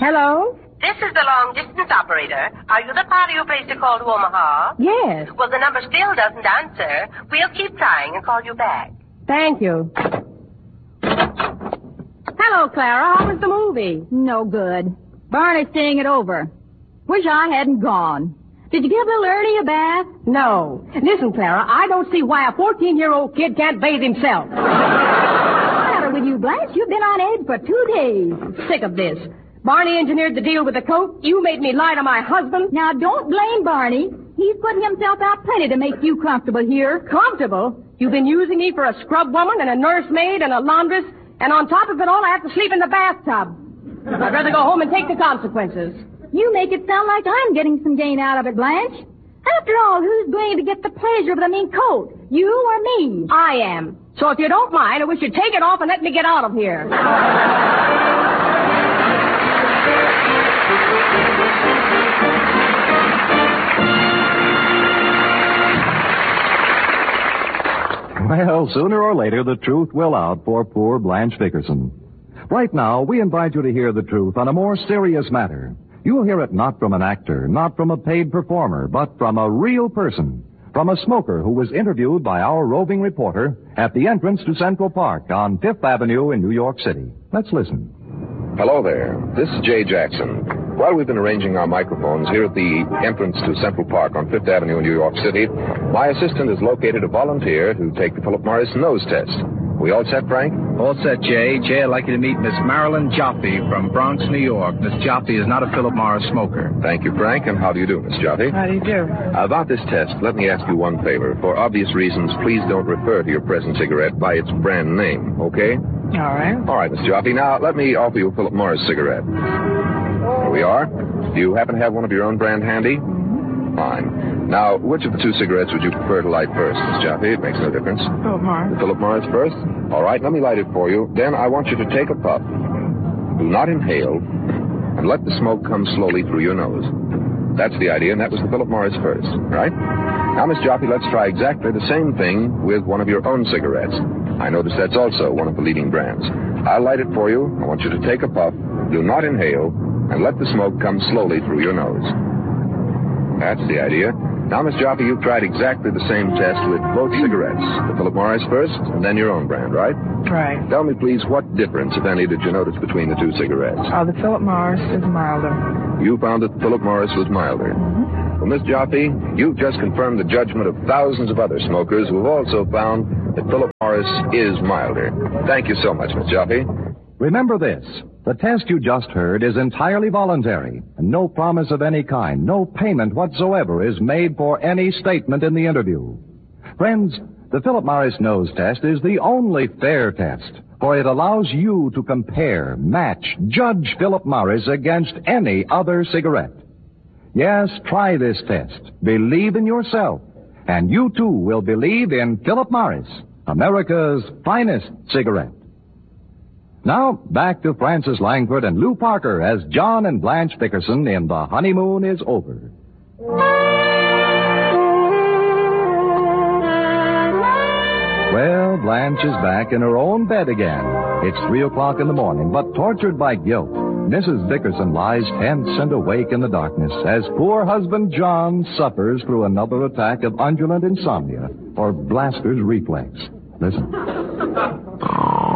Hello? This is the long-distance operator. Are you the party who placed a call to Omaha? Yes. Well, the number still doesn't answer. We'll keep trying and call you back. Thank you. Hello, Clara. How was the movie? No good. Barney's staying it over. Wish I hadn't gone. Did you give little Ernie a bath? No. Listen, Clara, I don't see why a 14-year-old kid can't bathe himself. What's the matter with you, Blanche? You've been on edge for 2 days. Sick of this. Barney engineered the deal with the coat. You made me lie to my husband. Now, don't blame Barney. He's putting himself out plenty to make you comfortable here. Comfortable? You've been using me for a scrub woman and a nursemaid and a laundress, and on top of it all, I have to sleep in the bathtub. I'd rather go home and take the consequences. You make it sound like I'm getting some gain out of it, Blanche. After all, who's going to get the pleasure of the mean coat? You or me? I am. So if you don't mind, I wish you'd take it off and let me get out of here. Well, sooner or later, the truth will out for poor Blanche Dickerson. Right now, we invite you to hear the truth on a more serious matter. You'll hear it not from an actor, not from a paid performer, but from a real person, from a smoker who was interviewed by our roving reporter at the entrance to Central Park on Fifth Avenue in New York City. Let's listen. Hello there. This is Jay Jackson. While we've been arranging our microphones here at the entrance to Central Park on Fifth Avenue in New York City, my assistant has located a volunteer to take the Philip Morris nose test. We all set, Frank? All set, Jay. Jay, I'd like you to meet Miss Marilyn Jaffe from Bronx, New York. Miss Jaffe is not a Philip Morris smoker. Thank you, Frank. And how do you do, Miss Jaffe? How do you do? About this test, let me ask you one favor. For obvious reasons, please don't refer to your present cigarette by its brand name, okay? All right. All right, Miss Jaffe. Now, let me offer you a Philip Morris cigarette. Here we are. Do you happen to have one of your own brand handy? Fine. Now, which of the two cigarettes would you prefer to light first, Miss Jaffe? It makes no difference. Philip Morris. The Philip Morris first? All right, let me light it for you. Then I want you to take a puff. Do not inhale, and let the smoke come slowly through your nose. That's the idea, and that was the Philip Morris first, right? Now, Miss Jaffe, let's try exactly the same thing with one of your own cigarettes. I notice that's also one of the leading brands. I'll light it for you. I want you to take a puff. Do not inhale, and let the smoke come slowly through your nose. That's the idea. Now, Miss Jaffe, you've tried exactly the same test with both cigarettes. The Philip Morris first, and then your own brand, right? Right. Tell me, please, what difference, if any, did you notice between the two cigarettes? The Philip Morris is milder. You found that the Philip Morris was milder. Mm-hmm. Well, Miss Jaffe, you've just confirmed the judgment of thousands of other smokers who have also found that Philip Morris is milder. Thank you so much, Miss Jaffe. Remember this. The test you just heard is entirely voluntary, and no promise of any kind, no payment whatsoever is made for any statement in the interview. Friends, the Philip Morris nose test is the only fair test, for it allows you to compare, match, judge Philip Morris against any other cigarette. Yes, try this test. Believe in yourself, and you too will believe in Philip Morris, America's finest cigarette. Now, back to Frances Langford and Lou Parker as John and Blanche Dickerson in The Honeymoon is Over. Well, Blanche is back in her own bed again. It's 3 o'clock in the morning, but tortured by guilt, Mrs. Dickerson lies tense and awake in the darkness as poor husband John suffers through another attack of undulant insomnia, or Blaster's reflex. Listen.